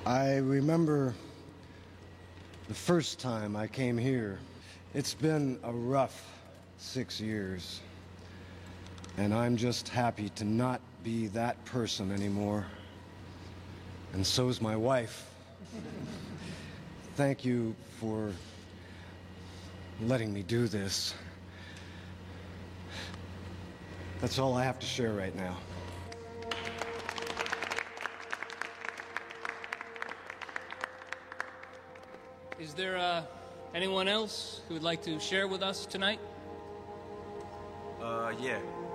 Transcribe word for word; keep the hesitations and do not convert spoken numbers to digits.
I remember the first time I came here. It's been a rough six years. And I'm just happy to not be that person anymore. And so's my wife. Thank you for letting me do this. That's all I have to share right now. Is there uh, anyone else who would like to share with us tonight? Uh, yeah.